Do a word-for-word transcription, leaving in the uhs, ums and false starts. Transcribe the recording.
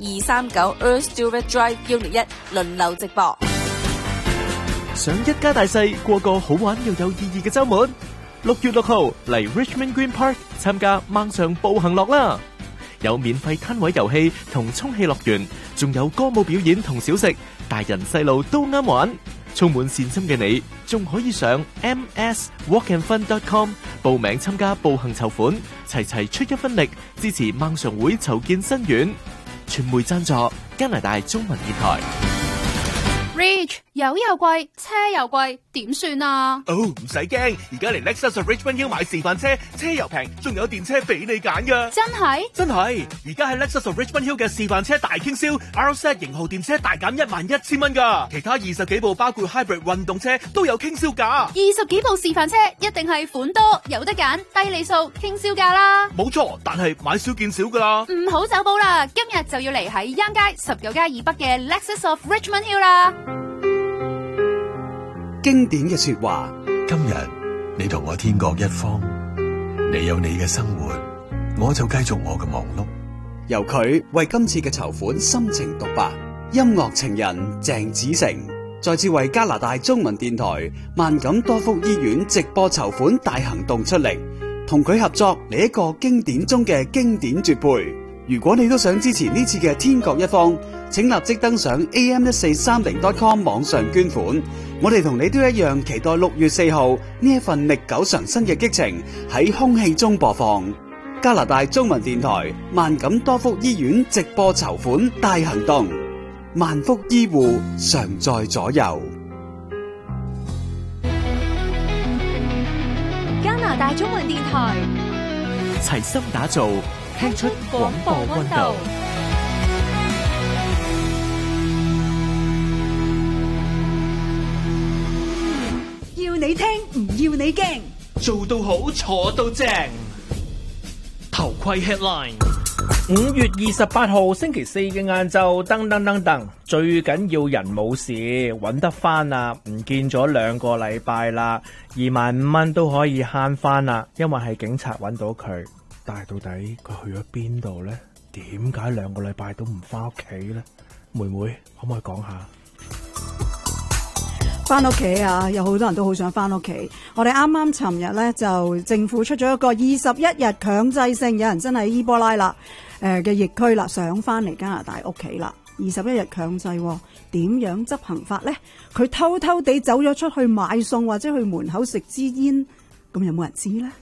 二三九 Earl Stewart Drive Unit 一輪流直播。 想一家大細過個好玩又有意義嘅週末，六月六號嚟 Richmond Green Park 參加孟上步行樂啦！有免費攤位遊戲同充氣樂園，仲有歌舞表演同小食，大人細路都啱玩。充滿善心嘅你，仲可以上 m s walk and fun dot com 報名參加步行籌款，齊齊出一分力支持孟常會籌建新院。傳媒贊助加拿大中文電台。 Rich 油又貴，車又貴，點算啊？ 哦，唔使驚，而家嚟 Lexus of Richmond Hill 買示範車，車又平，仲有電車俾你揀噶。 真係？ 真係！而家喺 Lexus of Richmond Hill 嘅示範車大傾銷 ，R Z 型號電車大減一萬一千蚊噶，其他二十幾部包括 Hybrid 運動車都有傾銷價。 二十幾部示範車一定係款多，有得揀，低利數，傾銷價啦。 冇錯，但係買少見少噶啦。 唔好走寶啦，今日就要嚟喺央街十九街以北嘅 Lexus of Richmond Hill 啦。 經典嘅說話， 今日你同我天各一方，你有你嘅生活，我就繼續我嘅忙碌。 由佢為今次嘅籌款深情獨白，音樂情人鄭子誠再次為加拿大中文電台萬錦多福醫院直播籌款大行動出力，同佢合作嚟一個經典中嘅經典絕配。如果你都想支持呢次嘅天各一方，請立即登上 a m 一四三零 dot com 網上捐款。我哋同你都一樣期待六月四號呢一份歷久常新嘅激情喺空氣中播放。加拿大中文電台萬錦多福醫院直播籌款大行動，萬福醫護常在左右。 加拿大中文電台齊心打造，聽出廣播溫度。 要你聽，唔要你驚， 做到好，坐到正。 頭盔 headline。五月二十八號星期四嘅晏晝，噔噔噔噔，最緊要人冇事，揾得翻啦，唔見咗兩個禮拜啦，二萬五蚊都可以慳翻啦，因為係警察揾到佢。但係到底佢去咗邊度呢？點解兩個禮拜都唔翻屋企呢？妹妹可唔可以講下？ 翻屋企啊！有好多人都好想翻屋企。我哋啱啱尋日咧就政府出咗一個二十一日強制性，有人真係伊波拉啦，誒嘅疫區啦，想翻嚟加拿大屋企啦。二十一日強制，點樣執行法呢？佢偷偷地走咗出去買餸或者去門口食支煙，咁有冇人知呢？